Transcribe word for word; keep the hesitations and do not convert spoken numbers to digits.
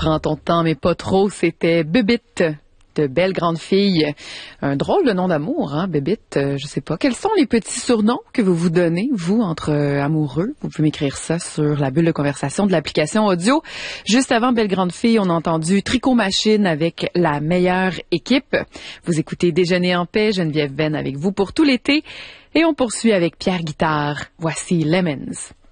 Prends ton temps, mais pas trop. C'était Bébite de Belle Grande Fille. Un drôle de nom d'amour, hein, Bébite. Euh, je sais pas. Quels sont les petits surnoms que vous vous donnez, vous, entre euh, amoureux? Vous pouvez m'écrire ça sur la bulle de conversation de l'application audio. Juste avant Belle Grande Fille, on a entendu Tricot Machine avec La Meilleure Équipe. Vous écoutez Déjeuner en paix, Geneviève Ben avec vous pour tout l'été. Et on poursuit avec Pierre Guitare. Voici Lemons.